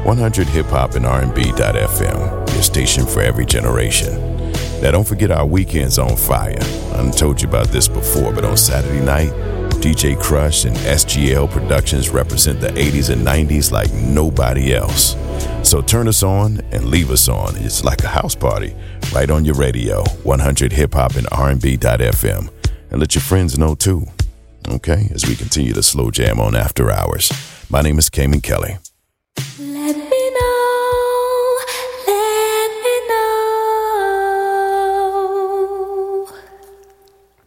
100 Hip Hop and R&B.FM, your station for every generation. Now don't forget our weekends on fire. I done told you about this before, but on Saturday night, DJ Crush and SGL Productions represent the 80s and 90s like nobody else. So turn us on and leave us on. It's like a house party right on your radio, 100 Hip Hop and R&B.FM. And let your friends know too. Okay, as we continue to slow jam on After Hours. My name is Cayman Kelly.